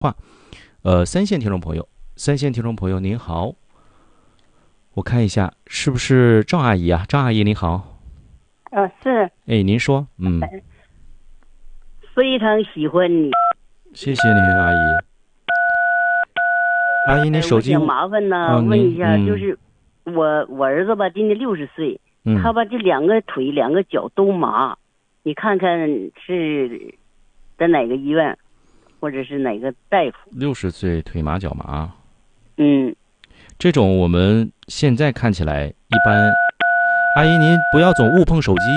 话，三线听众朋友您好，我看一下是不是赵阿姨啊？赵阿姨您好。 是。 哎，您说。 非常喜欢你。 谢谢您，阿姨。阿姨，你手机我想麻烦呢，问一下，就是我儿子吧，今年60岁，他吧这两个腿两个脚都麻，你看看是在哪个医院，或者是哪个大夫 ？60岁腿麻脚麻。 这种我们现在看起来一般。阿姨，您不要总误碰手机。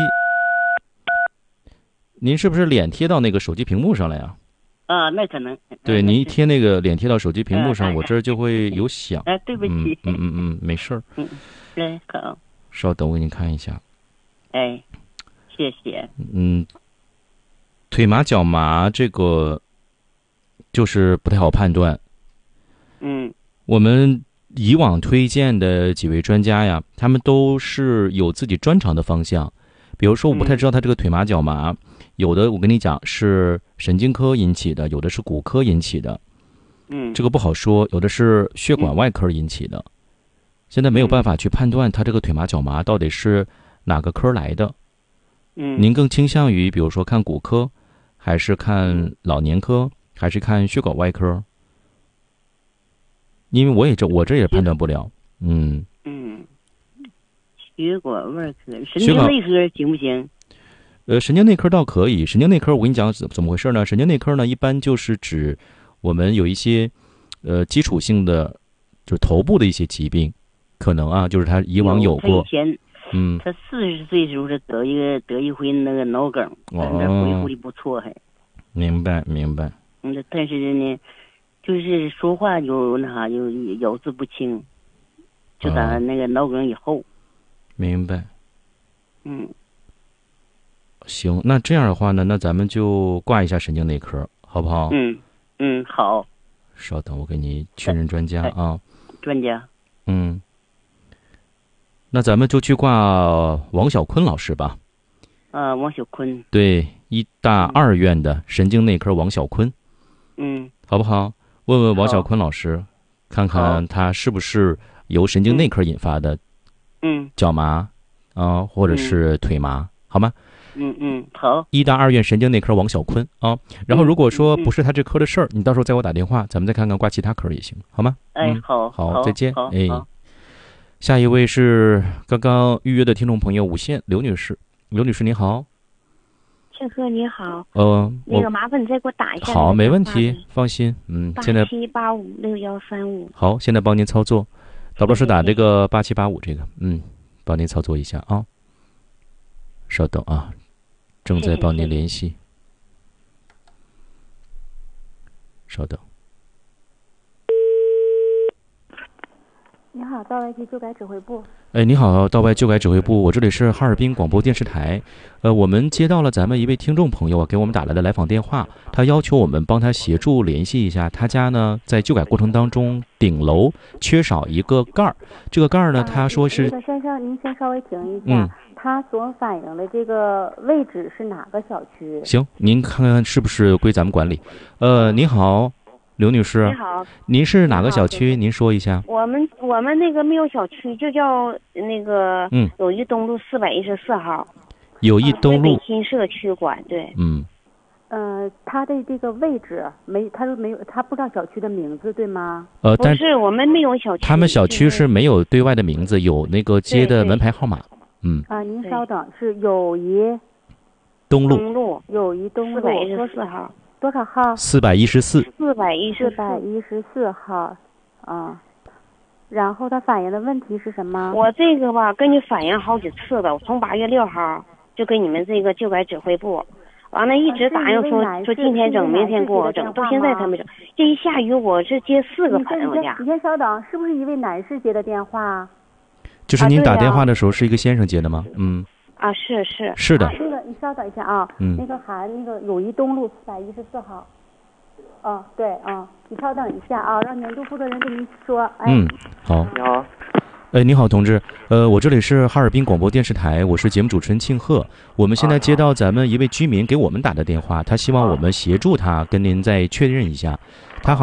您是不是脸贴到那个手机屏幕上了呀？ 那可能。 对，您一贴那个脸贴到手机屏幕上，我这儿就会有响。 对不起。 没事儿。 好。 稍等，我给您看一下。 谢谢。 腿麻脚麻这个就是不太好判断。我们以往推荐的几位专家呀，他们都是有自己专长的方向。比如说，我不太知道他这个腿麻脚麻，有的我跟你讲是神经科引起的，有的是骨科引起的。这个不好说，有的是血管外科引起的。现在没有办法去判断他这个腿麻脚麻到底是哪个科来的。您更倾向于比如说看骨科，还是看老年科，还是看血管外科？因为我这也判断不了。 血管外科、神经内科行不行？ 神经内科倒可以。神经内科我跟你讲怎么回事呢？神经内科呢，一般就是指我们有一些基础性的，就是头部的一些疾病，可能啊，就是他以往有过。 他40岁时候是得一回那个脑梗，但是恢复的不错还。 明白。 但是呢，就是说话有咬字不清，就打那个脑梗以后。 明白。行，那这样的话呢，那咱们就挂一下神经内科，好不好？ 好。 稍等，我给你确认专家啊。 专家。 那咱们就去挂王小坤老师吧。 王小坤。 对，医大2院的神经内科王小坤。好不好？问问王小坤老师，看看他是不是由神经内科引发的。脚麻或者是腿麻，好吗？ 好。 医大2院神经内科王小坤啊。然后如果说不是他这科的事儿，你到时候再给我打电话，咱们再看看挂其他科也行，好吗？ 好， 再见。下一位是刚刚预约的听众朋友5线刘女士。刘女士你好。 庆哥你好。 那个麻烦你再给我打一下。 好，没问题，放心。现在 87856135。 好，现在帮您操作。导播师打这个8785这个，帮您操作一下啊。稍等啊，正在帮您联系。稍等。 你好，到外地修改指挥部。 你好，到外修改指挥部，我这里是哈尔滨广播电视台。我们接到了咱们一位听众朋友给我们打来的来访电话，他要求我们帮他协助联系一下他家呢，在修改过程当中顶楼缺少一个盖儿。这个盖儿呢，他说是。 先生，您先稍微停一下。他所反映的这个位置是哪个小区？ 行，您看看是不是归咱们管理。您好。刘女士， 你好， 您是哪个小区？您说一下。 我们那个没有小区，就叫那个友谊东路414号。 友谊东路。 北新社区管，对。 他的这个位置他说没有，他不知道小区的名字，对吗？ 不是，我们没有小区。 他们小区是没有对外的名字，有那个街的门牌号码。 您稍等，是友谊东路。 友谊东路 414号。 多少号 ？414。 414号，然后他反映的问题是什么？ 我这个吧，跟你反映好几次了，我从8月6号就给你们这个修改指挥部，完了一直答应说今天整，明天给我整，到现在他没整。这一下雨，我是接4个朋友家。 你先稍等，是不是一位男士接的电话？ 就是您打电话的时候是一个先生接的吗？ 是的。 那个你稍等一下啊，那个友谊东路414号。对啊，你稍等一下啊，让年度负责人跟您说。 好。 你好。 您好，同志，我这里是哈尔滨广播电视台，我是节目主持人庆贺。我们现在接到咱们一位居民给我们打的电话，他希望我们协助他跟您再确认一下。他好